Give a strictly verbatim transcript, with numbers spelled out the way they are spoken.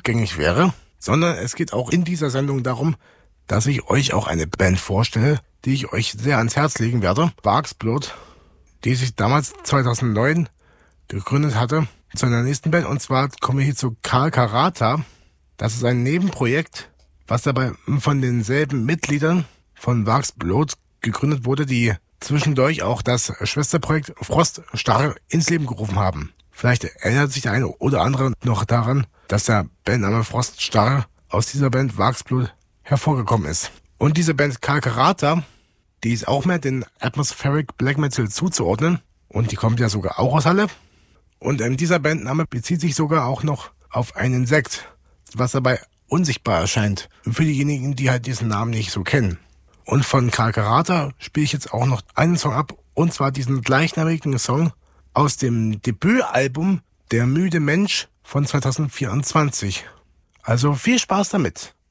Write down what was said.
rückgängig wäre, sondern es geht auch in dieser Sendung darum, dass ich euch auch eine Band vorstelle, die ich euch sehr ans Herz legen werde. Barks Blood, die sich damals zweitausendneun gegründet hatte, zu einer nächsten Band. Und zwar kommen wir hier zu Karl Karata. Das ist ein Nebenprojekt, was dabei von denselben Mitgliedern von Barks Blood gegründet wurde, die zwischendurch auch das Schwesterprojekt Froststarre ins Leben gerufen haben. Vielleicht erinnert sich der eine oder andere noch daran, dass der Bandname Froststarre aus dieser Band Barks Blood hervorgekommen ist. Und diese Band Karl Karata, die ist auch mehr den Atmospheric Black Metal zuzuordnen. Und die kommt ja sogar auch aus Halle. Und ähm, dieser Bandname bezieht sich sogar auch noch auf ein Insekt, was dabei unsichtbar erscheint. Für diejenigen, die halt diesen Namen nicht so kennen. Und von Karl Karata spiele ich jetzt auch noch einen Song ab. Und zwar diesen gleichnamigen Song aus dem Debütalbum Der müde Mensch von zweitausendvierundzwanzig. Also viel Spaß damit.